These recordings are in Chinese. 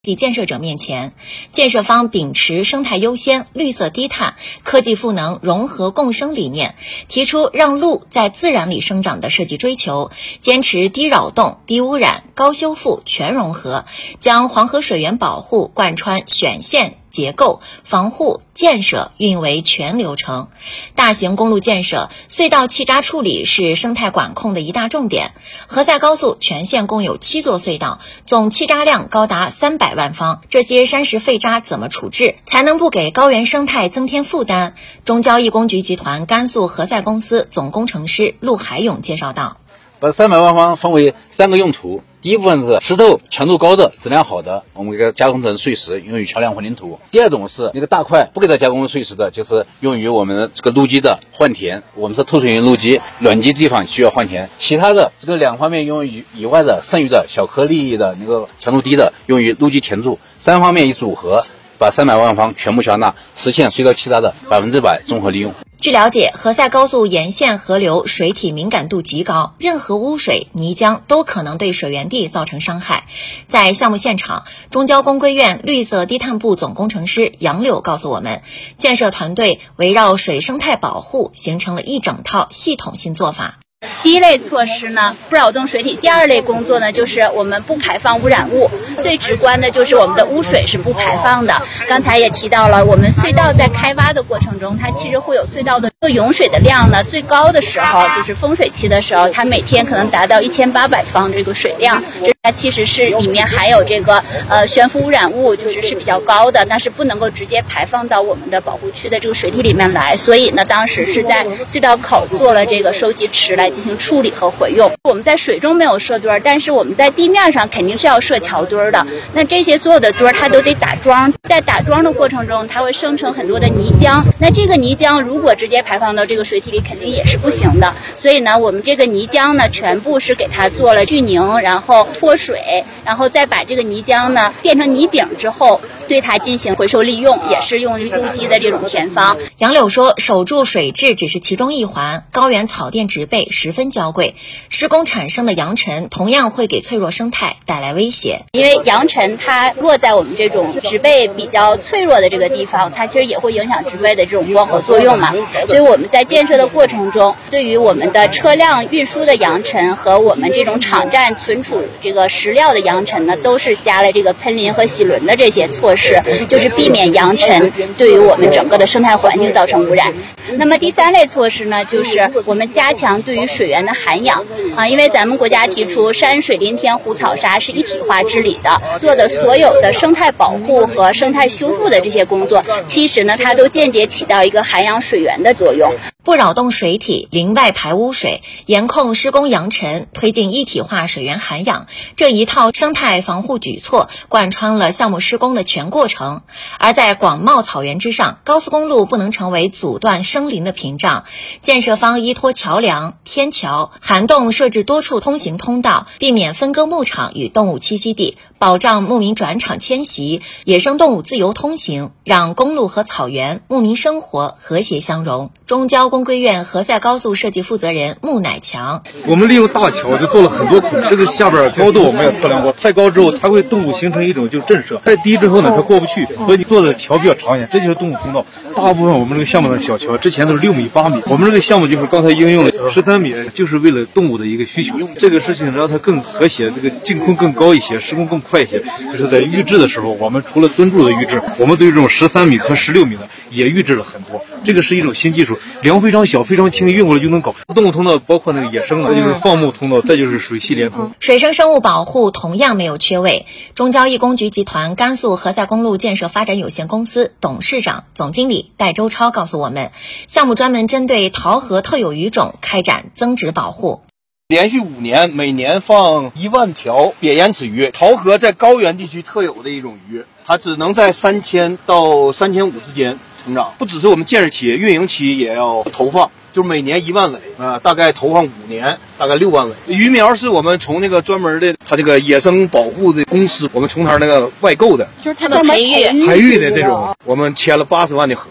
地建设者面前，建设方秉持生态优先、绿色低碳、科技赋能、融合共生理念，提出让路在自然里生长的设计追求，坚持低扰动、低污染、高修复、全融合，将黄河水源保护贯穿选线、结构、防护、建设运维全流程。大型公路建设隧道气渣处理是生态管控的一大重点。何塞高速全线共有7座隧道，总气渣量高达300万方。这些山石废渣怎么处置，才能不给高原生态增添负担？中交易工局集团甘肃何塞公司总工程师陆海勇介绍道： 把300万方分为3个用途。第一部分是石头强度高的、质量好的，我们给它加工成碎石，用于桥梁混凝土。第二种是那个大块不给它加工碎石的，就是用于我们这个路基的换填。我们是透水型路基，软基地方需要换填。其他的这个2方面用于以外的剩余的小颗粒的那个强度低的，用于路基填筑。3方面一组合，把300万方全部消纳，实现隧道气渣的100%综合利用。 据了解，何塞高速沿线河流水体敏感度极高，任何污水、泥浆都可能对水源地造成伤害。在项目现场，中交工规院绿色低碳部总工程师杨柳告诉我们，建设团队围绕水生态保护形成了一整套系统性做法。 第一类措施呢，不扰动水体；第二类工作呢，就是我们不排放污染物。最直观的就是我们的污水是不排放的。刚才也提到了，我们隧道在开挖的过程中，它其实会有隧道的涌水的量呢，最高的时候就是丰水期的时候，它每天可能达到1800方这个水量。它其实是里面含有这个悬浮污染物，是比较高的，但是不能够直接排放到我们的保护区的这个水体里面来。所以呢，当时是在隧道口做了这个收集池来进行处理和回用。我们在水中没有设墩儿，但是我们在地面上肯定是要设桥墩儿的。那这些所有的墩儿它都得打桩，在打桩的过程中，它会生成很多的泥浆。那这个泥浆如果直接排放到这个水体里，肯定也是不行的。所以呢，我们这个泥浆呢，全部是给它做了聚凝，然后脱水，然后再把这个泥浆呢变成泥饼之后，对它进行回收利用，也是用于路基的这种填方。 杨柳说，守住水质只是其中一环，高原草甸植被十分娇贵，施工产生的扬尘同样会给脆弱生态带来威胁。 因为扬尘它落在我们这种植被比较脆弱的这个地方，它其实也会影响植被的这种光合作用嘛。所以我们在建设的过程中，对于我们的车辆运输的扬尘和我们这种场站存储这个石料的扬尘呢，都是加了这个喷淋和洗轮的这些措施，就是避免扬尘对于我们整个的生态环境造成污染。那么第3类措施呢，就是我们加强对于水源的涵养因为咱们国家提出山水林田湖草沙是一体化治理的，做的所有的生态保护和生态修复的这些工作，其实呢它都间接起到一个涵养水源的作用。 不扰动水体，零外排污水，严控施工扬尘，推进一体化水源涵养，这一套生态防护举措贯穿了项目施工的全过程。而在广袤草原之上，高速公路不能成为阻断生灵的屏障。建设方依托桥梁、天桥、涵洞设置多处通行通道，避免分割牧场与动物栖息地，保障牧民转场迁徙、野生动物自由通行，让公路和草原、牧民生活和谐相融。中交工规院何塞高速设计负责人穆乃强： 我们利用大桥就做了很多孔，这个下边高度我们也测量过，太高之后它会动物形成一种就是震慑，太低之后呢它过不去，所以你做的桥比较长一点，这就是动物通道。大部分我们这个项目的小桥之前都是6米、8米，我们这个项目就是刚才应用了13米，就是为了动物的一个需求。这个事情让它更和谐，这个净空更高一些，施工更快一些。就是在预制的时候，我们除了墩柱的预制，我们对这种13米和16米的也预制了很多。这个是一种新技术，梁非常小、非常轻，运过来就能搞。动物通道包括那个野生的，就是放牧通道，再就是水系连通。 水生生物保护同样没有缺位。中交易工局集团甘肃何塞公路建设发展有限公司董事长、总经理戴周超告诉我们，项目专门针对桃河特有鱼种开展增值保护。 连续5年，每年放1万条扁眼齿鱼。桃河在高原地区特有的一种鱼，它只能在3000到3500之间成长。不只是我们建设期，运营期也要投放，就是每年1万尾大概投放5年，大概6万尾。鱼苗是我们从那个专门的它这个野生保护的公司，我们从它那个外购的， 就是他们培育的这种，我们签了80万的合同。 除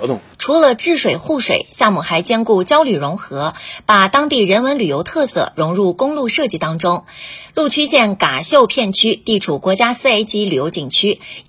除了治水护水，项目还兼顾郊旅融合，把当地人文旅游特色融入公路设计当中。鹿区县嘎秀片区地处国家4A级旅游景区，